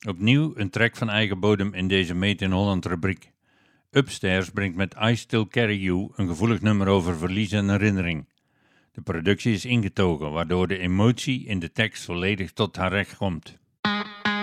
Opnieuw een track van eigen bodem in deze Made in Holland rubriek. Upstairs brengt met I Still Carry You een gevoelig nummer over verlies en herinnering. De productie is ingetogen, waardoor de emotie in de tekst volledig tot haar recht komt.